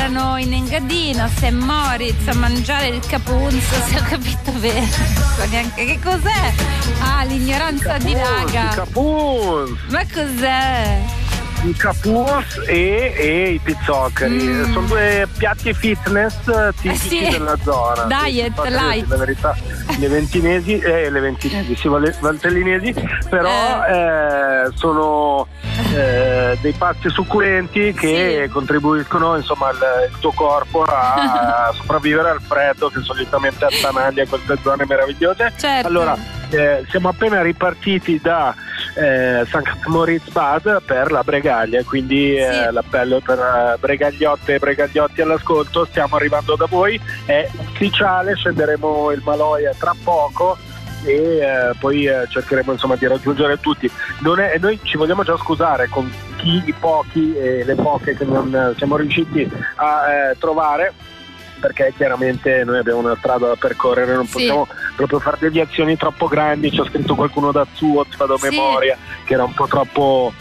erano in Engadina, St. Moritz, a mangiare il capunzo, se ho capito bene. Neanche che cos'è? Ah, l'ignoranza dilaga. Il capunzo. Ma cos'è? Il capus e i pizzoccheri. Sono due piatti fitness tipici della zona. Diet, light. La verità, le ventinesi, sì, valtellinesi, però sono dei pasti succulenti che contribuiscono, insomma, il tuo corpo a sopravvivere al freddo che solitamente attanaglia queste zone meravigliose. Certo. Allora, siamo appena ripartiti da St. Moritz Bad per la Bregaglia, quindi l'appello per bregagliotte e bregagliotti all'ascolto: stiamo arrivando da voi, è ufficiale, scenderemo il Maloja tra poco e poi cercheremo, insomma, di raggiungere tutti. Noi ci vogliamo già scusare con i pochi e le poche che non siamo riusciti a trovare, perché chiaramente noi abbiamo una strada da percorrere, non possiamo proprio fare deviazioni troppo grandi. Ci ha scritto qualcuno da Zuoz, vado a memoria, che era un po' troppo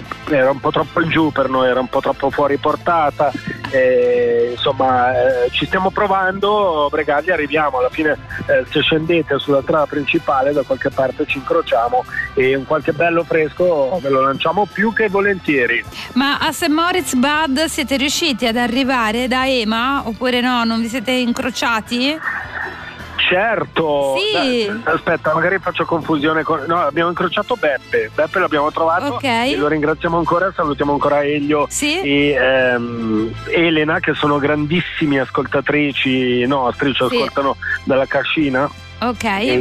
in giù per noi, era un po' troppo fuori portata, insomma, ci stiamo provando. Bregaglia, arriviamo alla fine, se scendete sulla strada principale da qualche parte ci incrociamo e un qualche bello fresco ve lo lanciamo più che volentieri. Ma a St. Moritz Bad siete riusciti ad arrivare da Ema oppure no? Non vi siete incrociati? Certo, sì. Aspetta, magari faccio confusione no, abbiamo incrociato Beppe l'abbiamo trovato, e lo ringraziamo ancora, salutiamo ancora Elio e Elena, che sono grandissimi ascoltatrici ascoltano dalla cascina. Ok.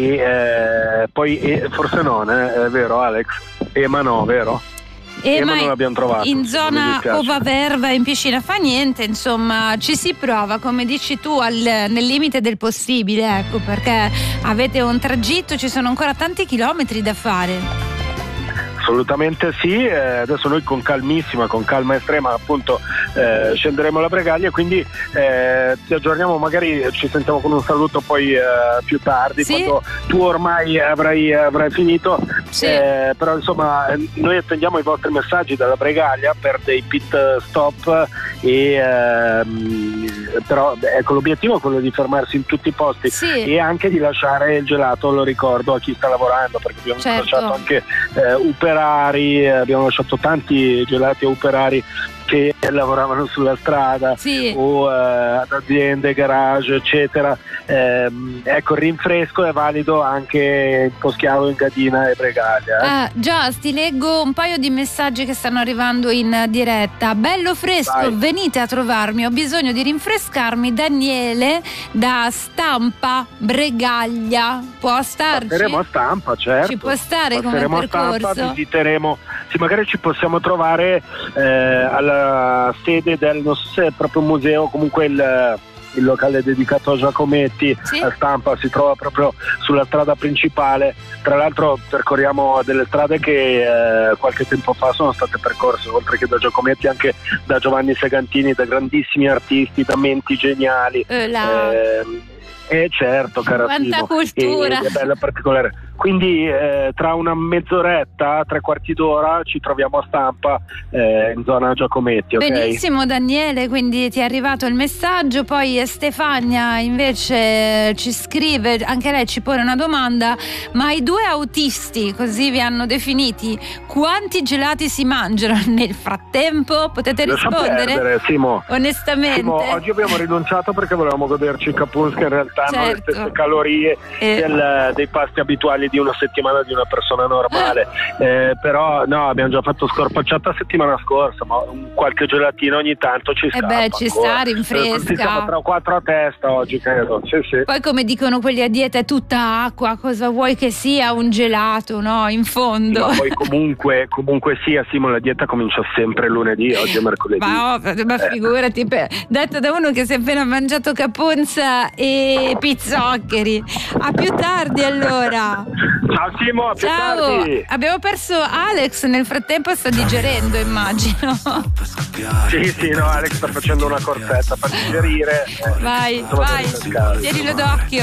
E poi forse non, è vero Alex? Ema no, vero? Ma non l'abbiamo trovato in zona Ova Verva, in piscina, fa niente, insomma, ci si prova, come dici tu, nel limite del possibile, ecco, perché avete un tragitto, ci sono ancora tanti chilometri da fare. Assolutamente sì, adesso noi con calma estrema appunto scenderemo la Bregaglia, quindi ti aggiorniamo, magari ci sentiamo con un saluto poi più tardi, quando tu ormai avrai finito, però insomma noi attendiamo i vostri messaggi dalla Bregaglia per dei pit stop però ecco, l'obiettivo è quello di fermarsi in tutti i posti e anche di lasciare il gelato, lo ricordo, a chi sta lavorando, perché abbiamo lasciato anche operari, abbiamo lasciato tanti gelati a operari che lavoravano sulla strada o ad aziende, garage, eccetera. Ecco, il rinfresco è valido anche in Poschiavo, Engadina e Bregaglia. Già, ti leggo un paio di messaggi che stanno arrivando in diretta. Bello fresco, venite a trovarmi, ho bisogno di rinfrescarmi. Daniele da Stampa, Bregaglia, può starci? Passeremo a Stampa, certo. Ci può stare come percorso? Stampa, visiteremo, magari ci possiamo trovare alla sede del, non so se è proprio un museo, comunque il locale dedicato a Giacometti a Stampa si trova proprio sulla strada principale. Tra l'altro percorriamo delle strade che qualche tempo fa sono state percorse, oltre che da Giacometti, anche da Giovanni Segantini, da grandissimi artisti, da menti geniali. Certo, carissimo. Quanta cultura! È bella particolare. Quindi tra una mezz'oretta, 3/4 d'ora ci troviamo a Stampa, in zona Giacometti. Benissimo Daniele, quindi ti è arrivato il messaggio. Poi Stefania invece ci scrive, anche lei ci pone una domanda: ma i due autisti, così vi hanno definiti, quanti gelati si mangiano nel frattempo? Potete rispondere? Perdere, Simo. Onestamente Simo, oggi abbiamo rinunciato perché volevamo goderci i capus, che in realtà hanno le stesse calorie dei pasti abituali di una settimana di una persona normale, però no, abbiamo già fatto scorpacciata settimana scorsa, ma qualche gelatino ogni tanto ci sta. Ci sta, rinfresca. Siamo 3 o 4 a testa oggi, credo. Sì. Poi, come dicono quelli a dieta, è tutta acqua, cosa vuoi che sia un gelato, no? In fondo. Ma poi comunque sia, Simo, la dieta comincia sempre lunedì, oggi è mercoledì. Ma figurati, detto da uno che si è appena mangiato capunza e pizzoccheri. A più tardi allora. Ciao Simo, a più tardi. Abbiamo perso Alex, nel frattempo sta digerendo, immagino. Sì, no, Alex sta facendo una corsetta per digerire. Vai, tienilo d'occhio.